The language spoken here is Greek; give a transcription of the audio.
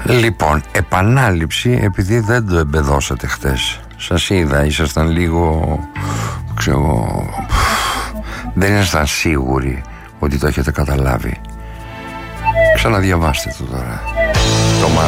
Λοιπόν, επανάληψη, επειδή δεν το εμπεδώσατε χτες. Σας είδα, ήσασταν λίγο, ξέρω, δεν ήσασταν σίγουροι ότι το έχετε καταλάβει. Ξαναδιαβάστε το τώρα. Το